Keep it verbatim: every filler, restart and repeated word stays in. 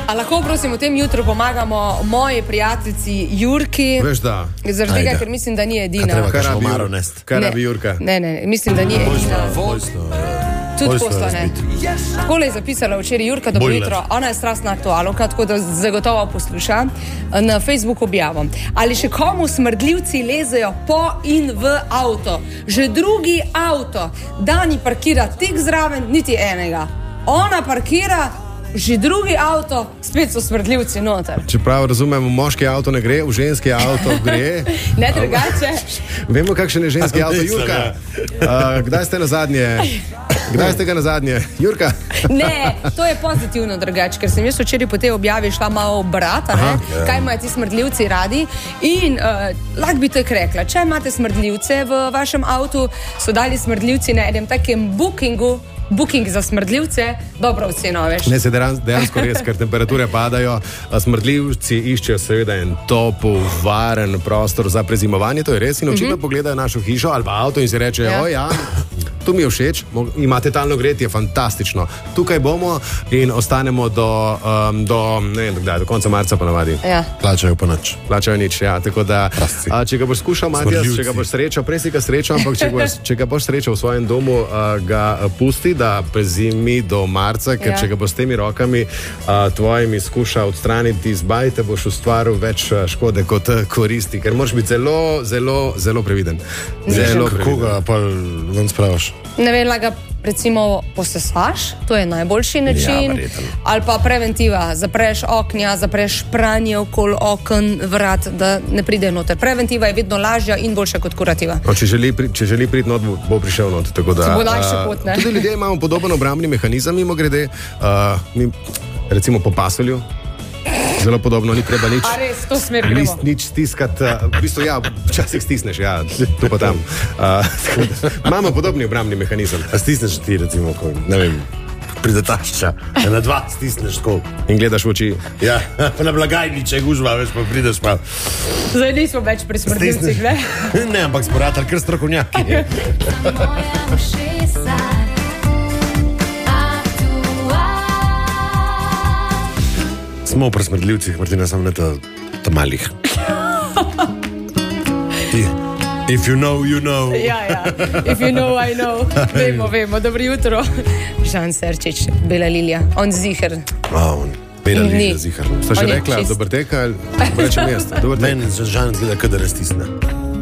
A lahko, prosim, v tem jutru pomagamo moji prijateljici Jurki? Veš da. Zaradi tega, ker mislim, da ni edina. Kaj rabi Omaro nest? Kaj rabi Jurka? Ne, ne, mislim, da ni edina. Tudi posla ne. Takole je zapisala včeraj Jurka, dobro jutro. Ona je strastna aktualka, tako da zagotovo posluša na Facebook objavo. Ali še komu smrdljivci lezejo po in v avto? Že drugi avto. Dani parkira tik zraven, niti enega. Ona parkira, že drugi avto, spet so smrdljivci noter. Čeprav razumemo, moški avto ne gre, v ženski avto gre. Ne drugače. Vemo, kakšen je ženski avto. Jurka, uh, kdaj ste na zadnje? Kdaj ste ga na zadnje? Jurka? Ne, to je pozitivno drugače, ker sem jaz včeraj po tej objavi šla malo brata, ne, kaj imajo ti smrdljivci radi. In uh, lahko bi tako rekla, če imate smrdljivce v vašem avtu, so dali smrdljivci na enem takem bookingu, booking za smrdljivce, dobro oceno, veš. Ne, se dejansko res, ker temperature padajo, smrdljivci iščejo seveda en topel, varen prostor za prezimovanje, to je res, in očitno mm-hmm. pogledajo našo hišo ali pa avto in si rečejo, ja. o ja, tu mi je všeč, imate talno gretje, fantastično. Tukaj bomo in ostanemo do, um, do, ne vem, kdaj, do konca marca ponavadi. Ja. Plačajo pa nič. Plačajo nič, ja, tako da, a, če ga boš skušal, Matijas, če ga boš srečal, prej si ga srečal, ampak če, boš, če ga boš srečal v svojem domu, a, ga a, pusti, da prezimi do marca, ker ja. če ga boš s temi rokami a, tvojimi skuša odstraniti iz baj, te boš ustvaril več a, škode kot a, koristi, ker moraš biti zelo, zelo, zelo previden. Zelo previden. Kako ga pa ven spravaš? Ne vem, ga recimo posesaš, to je najboljši način, ja, ali pa preventiva, zapreš oknja, zapreš pranje okoli okn, vrat, da ne pride noter. Preventiva je vedno lažja in boljša kot kurativa. No, če želi, če želi priti not, bo prišel not. Tako da, se bo daljši pot, ne? Tudi ljudje imamo podoben obrambni mehanizem, mimo grede, uh, mi, recimo po pasulju, zelo podobno, ni treba nič, a res, to smer gremo. List, nič stiskati, uh, v bistvu ja, včasih stisneš, ja, tu pa tam. Uh, imamo podobni obrambni mehanizem. A stisneš ti, recimo, ko, ne vem, pride tašča, na dva stisneš tako. In gledaš v oči. Ja, pa na blagajni, če gužva, veš, pa prideš pa. Zdaj nismo več pri smrdljivcih, ne? Ne, ampak smo ratali kar strokovnjaki. Smo pri smrdljivcih, Martina, samo ne ta, ta malih. If you know, you know. Ja, ja. If you know, I know. Vemo, vemo. Dobro jutro. Žan Serčič, Bela Lilija. On ziher. A, on. Bela Lilija ziher. Sta še rekla, dober tek ali reče mest? Meni Žan zgleda, kada res tisne.